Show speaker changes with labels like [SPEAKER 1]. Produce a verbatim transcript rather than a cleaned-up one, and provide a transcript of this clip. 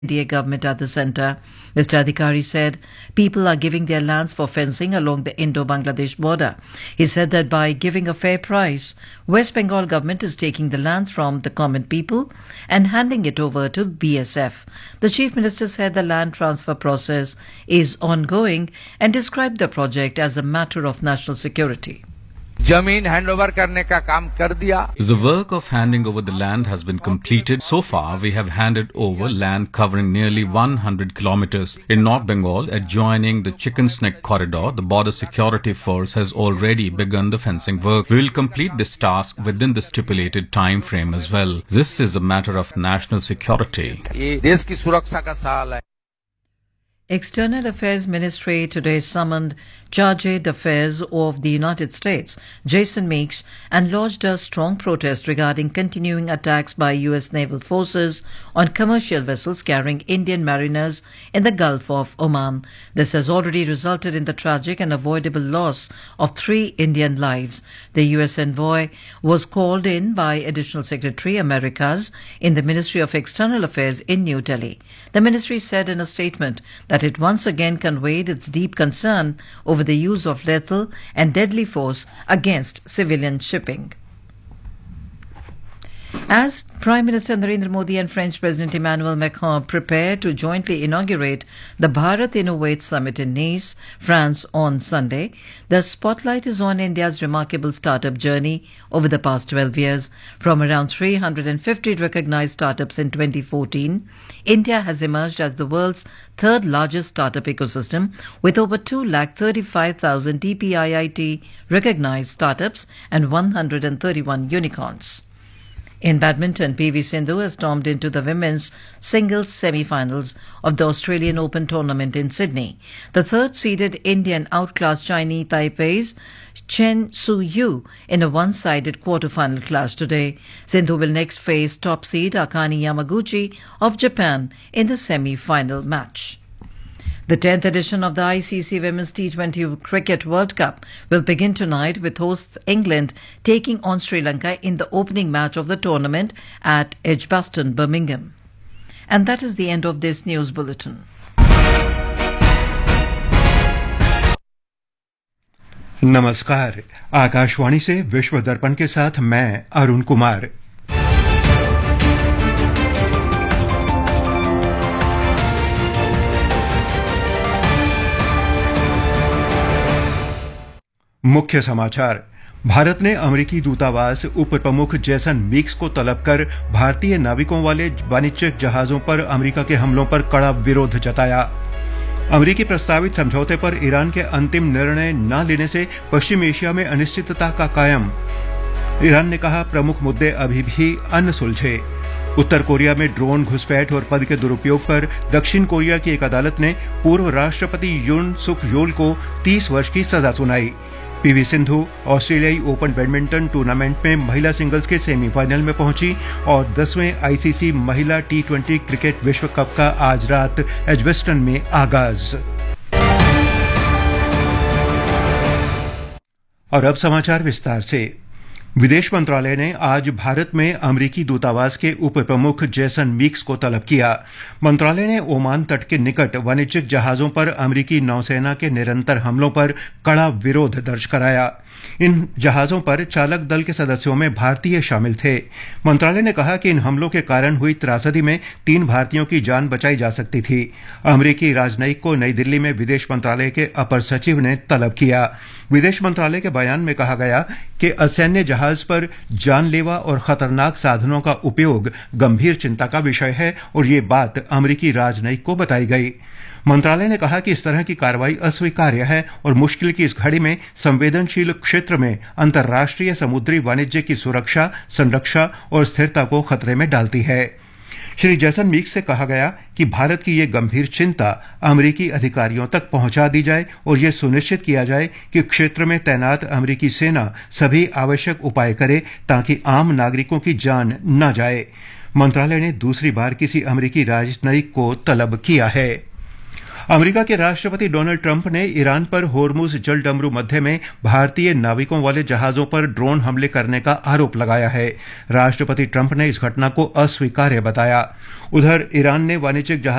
[SPEAKER 1] N D A government at the centre. Mister Adhikari said people are giving their lands for fencing along the Indo-Bangladesh border. He said that by giving a fair price, West Bengal government is taking the lands from the common people and handing it over to B S F. The Chief Minister said the land transfer process is ongoing and described the project as a matter of national security.
[SPEAKER 2] जमीन handover करने का काम कर दिया.
[SPEAKER 3] The work of handing over the land has been completed. So far, we have handed over land covering nearly one hundred kilometers. In North Bengal, adjoining the Chicken Neck corridor, the border security force has already begun the fencing work. We will complete this task within the stipulated time frame as well. This is a matter of national security.
[SPEAKER 2] ये देश की सुरक्षा का सवाल है.
[SPEAKER 1] External Affairs Ministry today summoned Charge d'Affaires of the United States, Jason Meeks, and lodged a strong protest regarding continuing attacks by U S naval forces on commercial vessels carrying Indian mariners in the Gulf of Oman. This has already resulted in the tragic and avoidable loss of three Indian lives. The U S envoy was called in by Additional Secretary Americas in the Ministry of External Affairs in New Delhi. The ministry said in a statement that it once again conveyed its deep concern over the use of lethal and deadly force against civilian shipping. As Prime Minister Narendra Modi and French President Emmanuel Macron prepare to jointly inaugurate the Bharat Innovate Summit in Nice, France on Sunday, the spotlight is on India's remarkable startup journey over the past twelve years. From around three hundred fifty recognized startups in twenty fourteen, India has emerged as the world's third largest startup ecosystem with over two lakh thirty-five thousand D P I I T recognized startups and one hundred thirty-one unicorns. In badminton, P V Sindhu has stormed into the women's singles semi-finals of the Australian Open tournament in Sydney. The third-seeded Indian outclassed Chinese Taipei's Chen Su-yu in a one-sided quarter-final clash today. Sindhu will next face top seed Akane Yamaguchi of Japan in the semi-final match. The tenth edition of the I C C Women's T twenty Cricket World Cup will begin tonight with hosts England taking on Sri Lanka in the opening match of the tournament at Edgbaston, Birmingham. And that is the end of this news bulletin.
[SPEAKER 4] नमस्कार, आकाशवाणी से विश्व दर्पण के साथ मैं अरुण कुमार। मुख्य समाचार। भारत ने अमेरिकी दूतावास उप प्रमुख जेसन मीक्स को तलब कर भारतीय नाविकों वाले वाणिज्यिक जहाजों पर अमेरिका के हमलों पर कड़ा विरोध जताया। अमेरिकी प्रस्तावित समझौते पर ईरान के अंतिम निर्णय न लेने से पश्चिम एशिया में अनिश्चितता का कायम। ईरान ने कहा प्रमुख मुद्दे अभी भी अनसुलझे। उत्तर कोरिया में ड्रोन घुसपैठ और पद के दुरुपयोग पर दक्षिण कोरिया की एक अदालत ने पूर्व राष्ट्रपति यून सुक योल को तीस वर्ष की सजा सुनाई। पीवी सिंधु ऑस्ट्रेलियाई ओपन बैडमिंटन टूर्नामेंट में महिला सिंगल्स के सेमीफाइनल में पहुंची और दसवें आईसीसी महिला टी ट्वेंटी क्रिकेट विश्व कप का आज रात एजबेस्टन में आगाज। और अब समाचार विस्तार से। विदेश मंत्रालय ने आज भारत में अमेरिकी दूतावास के उप प्रमुख जेसन मीक्स को तलब किया। मंत्रालय ने ओमान तट के निकट वाणिज्यिक जहाजों पर अमेरिकी नौसेना के निरंतर हमलों पर कड़ा विरोध दर्ज कराया। इन जहाजों पर चालक दल के सदस्यों में भारतीय शामिल थे। मंत्रालय ने कहा कि इन हमलों के कारण हुई त्रासदी में तीन भारतीयों की जान बचाई जा सकती थी। अमेरिकी राजनयिक को नई दिल्ली में विदेश मंत्रालय के अपर सचिव ने तलब किया। विदेश मंत्रालय के बयान में कहा गया कि असैन्य जहाज पर जानलेवा और खतरनाक साधनों का उपयोग गंभीर चिंता का विषय है और ये बात अमेरिकी राजनयिक को बताई गई। मंत्रालय ने कहा कि इस तरह की कार्रवाई अस्वीकार्य है और मुश्किल की इस घड़ी में संवेदनशील क्षेत्र में अंतर्राष्ट्रीय समुद्री वाणिज्य की सुरक्षा, संरक्षा और स्थिरता को खतरे में डालती है। श्री जेसन मीक्स से कहा गया कि भारत की ये गंभीर चिंता अमेरिकी अधिकारियों तक पहुंचा दी जाए और ये सुनिश्चित किया जाए कि क्षेत्र में तैनात अमेरिकी सेना सभी आवश्यक उपाय करे ताकि आम नागरिकों की जान न जाए। मंत्रालय ने दूसरी बार किसी अमेरिकी राजनयिक को तलब किया है। अमेरिका के राष्ट्रपति डोनाल्ड ट्रंप ने ईरान पर होर्मुज जल डमरू मध्य में भारतीय नाविकों वाले जहाजों पर ड्रोन हमले करने का आरोप लगाया है। राष्ट्रपति ट्रंप ने इस घटना को अस्वीकार्य बताया। उधर ईरान ने वाणिज्यिक जहाज